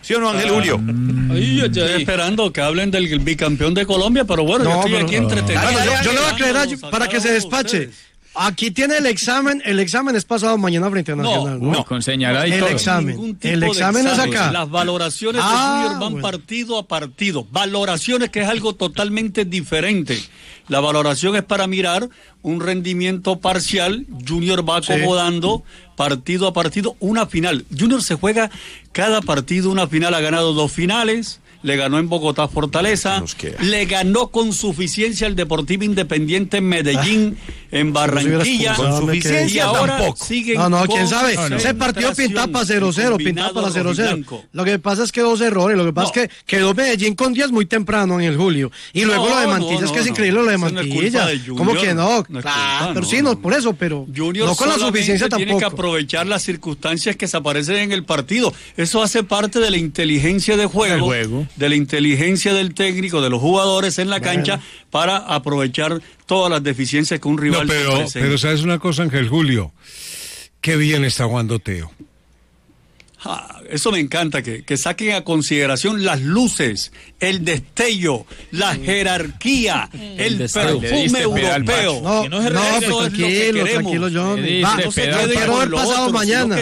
¿Sí o no, Ángel Julio? Estoy esperando que hablen del bicampeón de Colombia, pero bueno, yo estoy aquí entretenido. Yo le voy a creer para que se despache. Aquí tiene el examen es pasado mañana frente a Nacional. No, con señalada y el todo. examen es acá. Las valoraciones de Junior van partido a partido. Valoraciones que es algo totalmente diferente. La valoración es para mirar un rendimiento parcial. Junior va acomodando partido a partido una final. Junior se juega cada partido una final, ha ganado 2 finales. Le ganó en Bogotá Fortaleza, le ganó con suficiencia el Deportivo Independiente en Medellín, en Barranquilla, con suficiencia y ahora tampoco. Quién sabe, ese partido pintaba para 0-0, pintaba para 0-0. Lo que pasa es que 2 errores, lo que pasa es que quedó Medellín con 10 muy temprano en el julio, y luego lo de Mantilla, es que es increíble lo de Mantilla, ¿cómo que no? Pero sí, por eso, pero Junior no con la suficiencia tiene tampoco. que aprovechar las circunstancias que se aparecen en el partido, eso hace parte de la inteligencia de juego. De la inteligencia del técnico, de los jugadores en la cancha, para aprovechar todas las deficiencias que un rival presenta. Pero ¿sabes una cosa, Ángel Julio? Qué bien está jugando Teo. Eso me encanta, que saquen a consideración las luces, el destello, la jerarquía, el perfume europeo. Tranquilo, John. Lo quiero ver pasado mañana.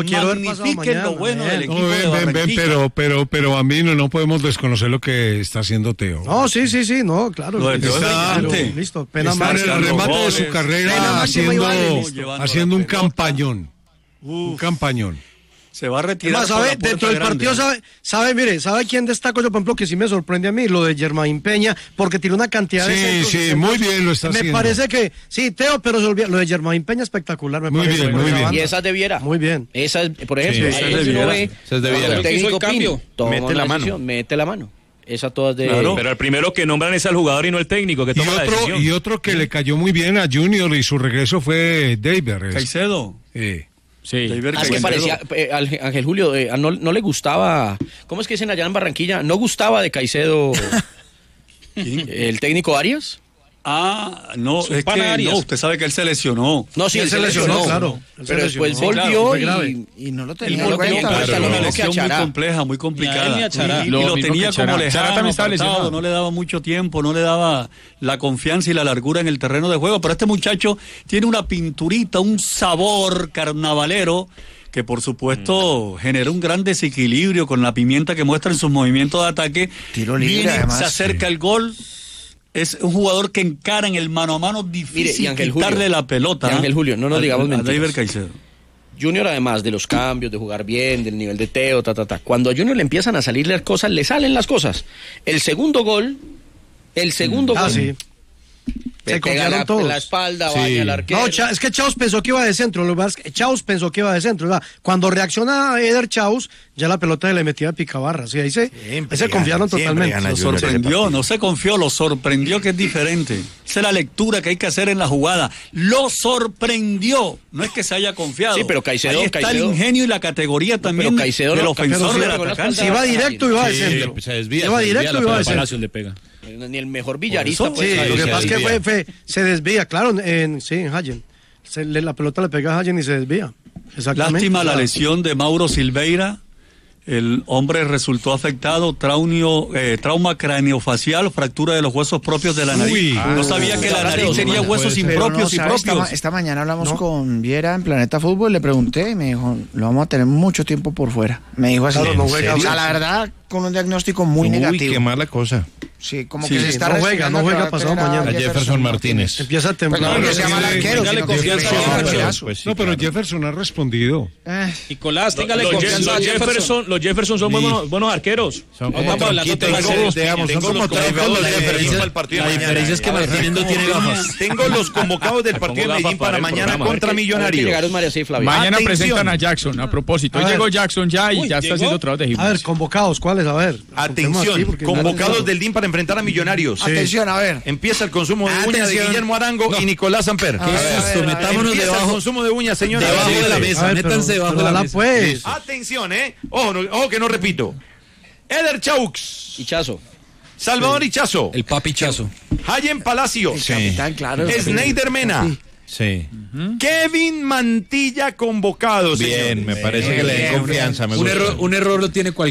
Lo bueno del equipo de Barranquilla. Pero a mí no podemos desconocer lo que está haciendo Teo. No, sí, no, claro. Listo, está en el remate de su carrera haciendo un campañón. Un campañón. Se va a retirar. Dentro del partido, ¿sabe quién destaco yo, por ejemplo, que sí me sorprende a mí? Lo de Germain Peña, porque tiene una cantidad de centros. Sí, muy bien lo está haciendo. Me parece que, Teo, pero se olvida. Lo de Germain Peña espectacular, me parece. Muy bien. Y esa es de Viera. Muy bien. Esa es, por ejemplo, esa es de Viera. El técnico cambio. Mete la mano. Esa todas de... Claro. Pero el primero que nombran es al jugador y no el técnico que toma la decisión. Y otro que le cayó muy bien a Junior y su regreso fue David. Caicedo. Sí. Que parecía, Ángel Julio, no le gustaba, ¿cómo es que dicen allá en Barranquilla? ¿No gustaba de Caicedo el técnico Arias? No, es que no, usted sabe que él se lesionó. No, sí, él se lesionó, claro. Pero después volvió y no lo tenía en cuenta. Una lesión muy compleja, muy complicada. Y lo tenía como lejano, apartado, no le daba mucho tiempo, no le daba la confianza y la largura en el terreno de juego. Pero este muchacho tiene una pinturita, un sabor carnavalero que por supuesto genera un gran desequilibrio con la pimienta que muestra en sus movimientos de ataque. Tiro libre, además, se acerca el gol. Es un jugador que encara en el mano a mano difícil quitarle la pelota. Ángel Julio, no nos digamos mentiras. David Caicedo. Junior, además de los cambios, de jugar bien, del nivel de Teo, cuando a Junior le empiezan a salir las cosas, le salen las cosas. El segundo gol. Sí. Se confiaron todos. La espalda, baña al arquero. No, es que Chaus pensó que iba de centro. Lo que pasa es que Chaus pensó que iba de centro. ¿Verdad? Cuando reacciona Eder Chaus, ya la pelota se le metía de picabarra. ¿Sí? Ahí se confiaron totalmente. Lo sorprendió, no se confió, lo sorprendió, que es diferente. Esa es la lectura que hay que hacer en la jugada. Lo sorprendió. No es que se haya confiado. Sí, pero Caicedo. Ahí está el ingenio y la categoría también del ofensor, del atacante. Si va directo y va de centro. Se desvía. Va directo y va de centro. Le pega. Ni el mejor villarista. Lo que pasa es que se desvía, claro, en Hayen. La pelota le pega a Hayen y se desvía. Exactamente. Lástima la lesión de Mauro Silveira. El hombre resultó afectado, trauma craneofacial, fractura de los huesos propios de la nariz. No sabía que la nariz tenía huesos impropios y propios. Esta mañana hablamos con Viera en Planeta Fútbol, le pregunté y me dijo, lo vamos a tener mucho tiempo por fuera. Me dijo así, la verdad, con un diagnóstico muy negativo. Qué mala cosa. Sí, como que se está no juega pasado mañana. A Jefferson Martínez. Empieza a temblar. No, que se llama el arquero. No, pero Jefferson ha respondido. Nicolás, téngale confianza a Jefferson. Los Jefferson son buenos arqueros. La diferencia es que Martínez no tiene gafas. Tengo los convocados del partido de Medellín para mañana contra Millonarios. Mañana presentan a Jackson. A propósito, hoy llegó Jackson ya y ya está haciendo trabajo de gimnasia. A ver, convocados, ¿cuáles? A ver. Atención, convocados del DIN para enfrentar a Millonarios. Atención, a ver. Empieza el consumo de uñas de Guillermo Arango y Nicolás Samper. Metámonos debajo. El consumo de uñas, señores. Debajo de la mesa. Métanse debajo de la mesa. Pues. Atención, Ojo que no repito. Eder Chaux. Hichazo. Salvador Hichazo. El papi Hichazo. Hayen Palacios. Capitán, claro. Sneider Mena. Sí. Kevin Mantilla convocado. Bien, me parece que le den confianza. Un error lo tiene cualquiera.